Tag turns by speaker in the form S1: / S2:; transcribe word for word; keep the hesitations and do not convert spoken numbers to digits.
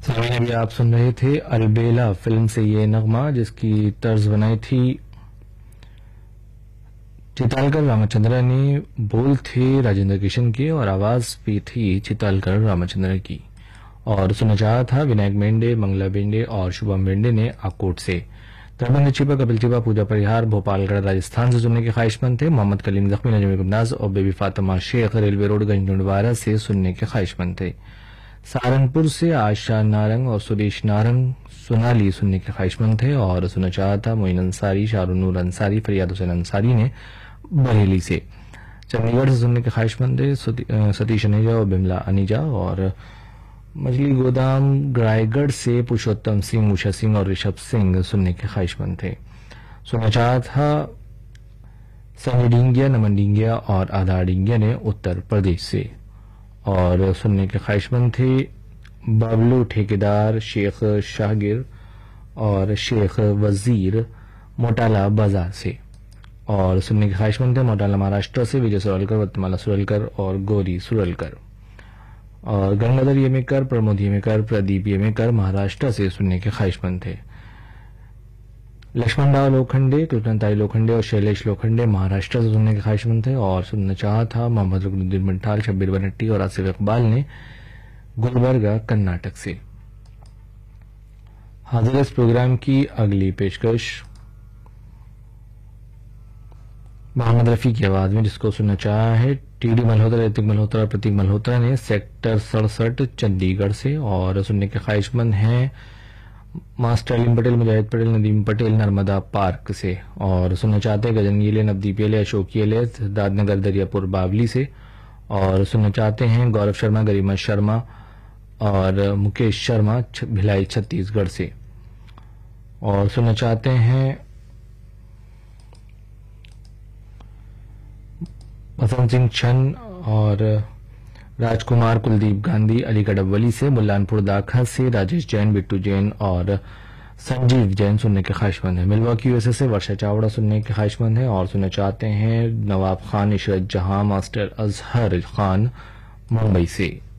S1: सामने अभी आप सुन रहे थे अलबेला फिल्म से ये नगमा, जिसकी तर्ज बनाई थी चितालकर रामचंद्र ने। बोल थे राजेंद्र किशन के और आवाज भी थी चितालकर रामचंद्र की। और सुना चाहा था विनायक मेंढे, मंगला बेंडे और शुभम बेंडे ने आकोट से। धर्मेंद्र चिपा, कपिल चिपा, पूजा परिहार भोपालगढ़ राजस्थान से सुनने के ख्वाहिशमंद थे। मोहम्मद कलीम जख्मी, नजमी गुमनाज और baby Fatima Sheikh railway road गंजडवारा से सुनने के ख्वाहिशमंद थे। सहारनपुर से आशा नारंग और सुरेश नारंग सोनाली सुनने के ख्वाहिशमंद थे। और सुना चाहा था मोइन अंसारी, शाहरुनूर अंसारी, फरियाद हुसैन अंसारी ने बरेली से। चंडीगढ़ से सुनने के ख्वाहिशमंद थे सतीश अनेजा और बिमला अनीजा। और मछली गोदाम रायगढ़ से पुरुषोत्तम सिंह, उषा सिंह और ऋषभ सिंह सुनने के ख्वाहिशमंद थे। सुना चाहा था सनी डिंगिया, नमन डिंगिया और आधार डिंगिया ने उत्तर प्रदेश से। और सुनने के ख्वाहिशमंद थे बबलू ठेकेदार, शेख शाहगिर और शेख वजीर मोटाला बाजार से। और सुनने के ख्वाहिशमंद थे मोटाला महाराष्ट्र से विजय सुरलकर, वत्तमाला सुरलकर और गौरी सुरलकर। और गंगाधर येमेकर, प्रमोद येमेकर, प्रदीप येमेकर महाराष्ट्र से सुनने के ख्वाहिशमंद थे। लक्ष्मण राव लोखंडे, कृष्णताई लोखंडे और शैलेश लोखंडे महाराष्ट्र से सुनने के ख्वाहिशमंद थे। और सुनना चाहा था मोहम्मद रुकनुद्दीन मिठाल, शब्बीर बनट्टी और आसिफ इकबाल ने गुलबर्गा कर्नाटक से। हाजिर इस प्रोग्राम की अगली पेशकश मोहम्मद रफी की आवाज में, जिसको सुनना चाहा है टीडी मल्होत्रा, ऋतिक मल्होत्रा और प्रतीक मल्होत्रा ने सेक्टर सड़सठ चंडीगढ़ से। और सुनने के ख्वाहिशमंद हैं मास्टर अलीम पटेल, मुजाहिद पटेल, नदीम पटेल नर्मदा पार्क से। और सुनना चाहते हैं गजन येले, नवदीप येले, अशोक येले सिद्धार्थनगर दरियापुर बावली से। और सुनना चाहते हैं गौरव शर्मा, गरिमा शर्मा और मुकेश शर्मा भिलाई छत्तीसगढ़ से। और सुनना चाहते हैं वसंत सिंह छन और राजकुमार कुलदीप गांधी अलीगढ़ अव्वली से। मुल्लानपुर दाखा से राजेश जैन, बिट्टू जैन और संजीव जैन सुनने के ख्वाहिशमंद है। मिल्वाकी यूएसए से वर्षा चावड़ा सुनने के ख्वाहिशमंद है। और सुनना चाहते हैं नवाब खान, इशरत जहां, मास्टर अजहर खान मुंबई से।